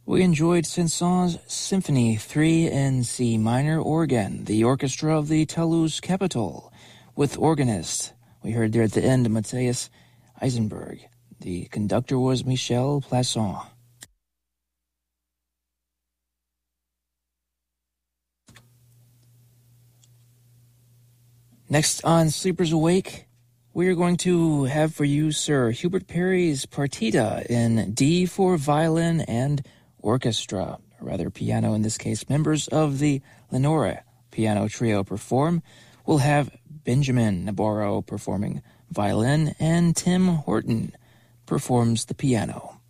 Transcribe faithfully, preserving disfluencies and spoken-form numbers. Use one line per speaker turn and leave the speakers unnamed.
We enjoyed Saint-Saëns Symphony three in C minor organ, the orchestra of the Toulouse Capitol, with organist. We heard there at the end Matthias Eisenberg. The conductor was Michel Plasson. Next on Sleepers Awake, we are going to have for you Sir Hubert Parry's Partita in D for violin and orchestra, or rather piano in this case. Members of the Lenore Piano Trio perform. We'll have Benjamin Navarro performing violin, and Tim Horton performs the piano.